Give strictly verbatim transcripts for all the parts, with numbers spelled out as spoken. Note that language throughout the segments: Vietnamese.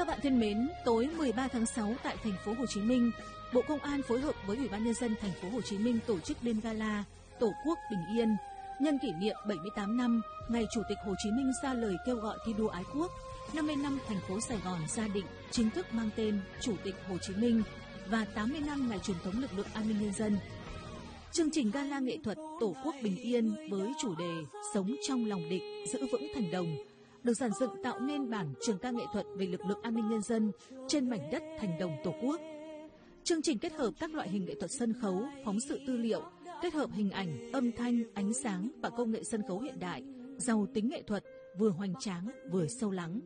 bạn thân mến, tối mười ba tháng sáu tại thành phố Hồ Chí Minh, Bộ Công an phối hợp với Ủy ban nhân dân thành phố Hồ Chí Minh tổ chức đêm gala Tổ quốc bình yên nhân kỷ niệm bảy mươi tám năm ngày Chủ tịch Hồ Chí Minh ra lời kêu gọi thi đua ái quốc, năm mươi năm thành phố Sài Gòn ra định chính thức mang tên Chủ tịch Hồ Chí Minh và tám mươi năm ngày truyền thống lực lượng an ninh nhân dân. Chương trình gala nghệ thuật Tổ quốc bình yên với chủ đề Sống trong lòng địch, giữ vững thành đồng được dàn dựng tạo nên bản trường ca nghệ thuật về lực lượng an ninh nhân dân trên mảnh đất thành đồng Tổ quốc. Chương trình kết hợp các loại hình nghệ thuật sân khấu, phóng sự tư liệu, kết hợp hình ảnh, âm thanh, ánh sáng và công nghệ sân khấu hiện đại, giàu tính nghệ thuật, vừa hoành tráng vừa sâu lắng.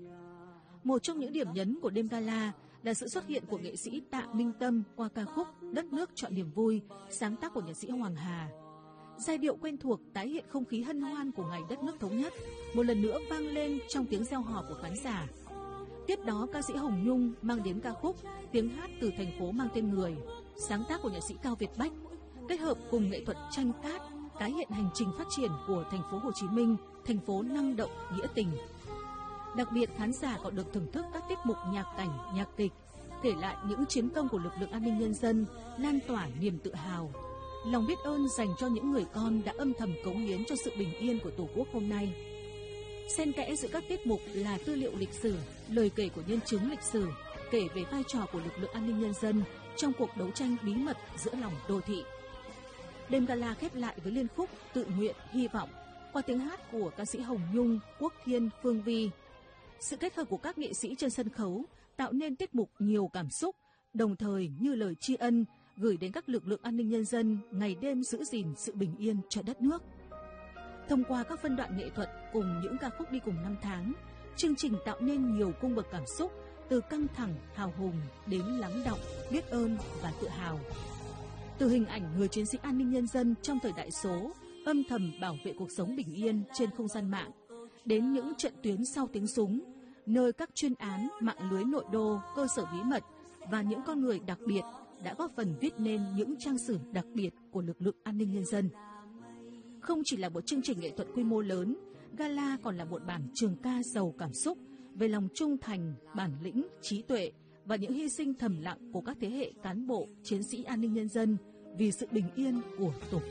Một trong những điểm nhấn của đêm gala là sự xuất hiện của nghệ sĩ Tạ Minh Tâm qua ca khúc Đất nước chọn niềm vui, sáng tác của nhạc sĩ Hoàng Hà. Giai điệu quen thuộc tái hiện không khí hân hoan của ngày đất nước thống nhất, một lần nữa vang lên trong tiếng reo hò của khán giả. Tiếp đó, ca sĩ Hồng Nhung mang đến ca khúc Tiếng hát từ thành phố mang tên người, sáng tác của nhạc sĩ Cao Việt Bách, kết hợp cùng nghệ thuật tranh cát, tái hiện hành trình phát triển của thành phố Hồ Chí Minh, thành phố năng động, nghĩa tình. Đặc biệt, khán giả còn được thưởng thức các tiết mục nhạc cảnh, nhạc kịch, kể lại những chiến công của lực lượng an ninh nhân dân, lan tỏa niềm tự hào, lòng biết ơn dành cho những người con đã âm thầm cống hiến cho sự bình yên của Tổ quốc hôm nay. Xen kẽ giữa các tiết mục là tư liệu lịch sử, lời kể của nhân chứng lịch sử, kể về vai trò của lực lượng an ninh nhân dân trong cuộc đấu tranh bí mật giữa lòng đô thị. Đêm gala khép lại với liên khúc Tự nguyện, hy vọng qua tiếng hát của ca sĩ Hồng Nhung, Quốc Thiên, Phương Vi. Sự kết hợp của các nghệ sĩ trên sân khấu tạo nên tiết mục nhiều cảm xúc, đồng thời như lời tri ân gửi đến các lực lượng an ninh nhân dân ngày đêm giữ gìn sự bình yên cho đất nước. Thông qua các phân đoạn nghệ thuật cùng những ca khúc đi cùng năm tháng, chương trình tạo nên nhiều cung bậc cảm xúc từ căng thẳng, hào hùng đến lắng đọng, biết ơn và tự hào. Từ hình ảnh người chiến sĩ an ninh nhân dân trong thời đại số, âm thầm bảo vệ cuộc sống bình yên trên không gian mạng, đến những trận tuyến sau tiếng súng, nơi các chuyên án, mạng lưới nội đô, cơ sở bí mật và những con người đặc biệt đã góp phần viết nên những trang sử đặc biệt của lực lượng an ninh nhân dân. Không chỉ là một chương trình nghệ thuật quy mô lớn, gala còn là một bản trường ca giàu cảm xúc về lòng trung thành, bản lĩnh, trí tuệ và những hy sinh thầm lặng của các thế hệ cán bộ, chiến sĩ an ninh nhân dân vì sự bình yên của Tổ quốc.